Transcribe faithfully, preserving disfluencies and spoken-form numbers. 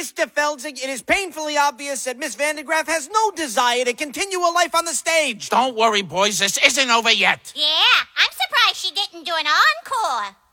Mister Felzig, it is painfully obvious that Miss Vandegraff has no desire to continue her life on the stage. Don't worry, boys. This isn't over yet. Yeah, I'm surprised she didn't do an encore.